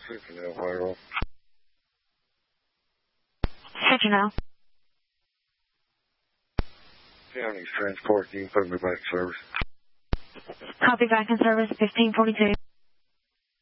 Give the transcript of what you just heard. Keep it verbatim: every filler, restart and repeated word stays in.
Citronelle, Firewall. Citronelle. County's transport, you can put me back in service. Copy, back in service, fifteen forty-two.